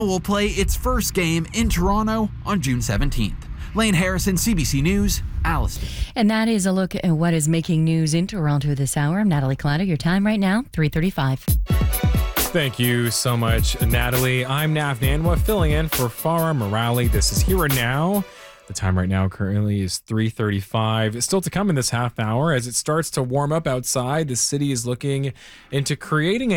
will play its first game in Toronto on June 17th. Lane Harrison, CBC News, Alliston. And that is a look at what is making news in Toronto this hour. I'm Natalie Clatter. Your time right now, 3:35. Thank you so much, Natalie. I'm Nav Nanwa, filling in for Farah Morale. This is Here and Now. The time right now currently is 3:35. Still to come in this half hour as it starts to warm up outside. The city is looking into creating a